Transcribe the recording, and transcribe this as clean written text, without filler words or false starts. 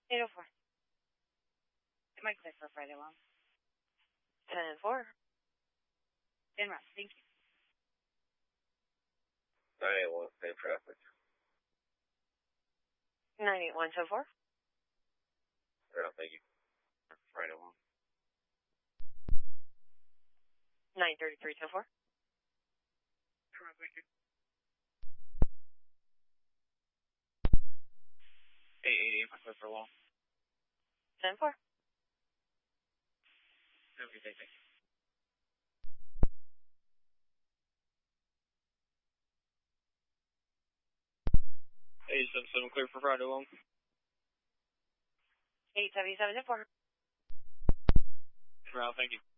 804. It might clear for Friday long. 10-4. En route. Thank you. 981, same traffic. 981, 10-4. Thank you. Friday long. 933, 10-4. Thank you. 888, my clear for long. 10-4. Okay, thank you. 877, clear for Friday long. 877, 10-4. Thank you.